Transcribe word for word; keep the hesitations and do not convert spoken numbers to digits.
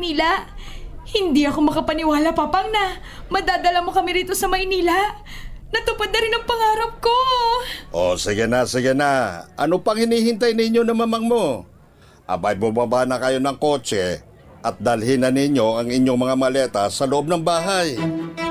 Maynila. Hindi ako makapaniwala, Papang, na madadala mo kami rito sa Maynila. Natupad na rin ang pangarap ko. O sige na, sige na. Ano pang hinihintay ninyo na mamang mo? Abay, bumaba na kayo ng kotse at dalhin na ninyo ang inyong mga maleta sa loob ng bahay.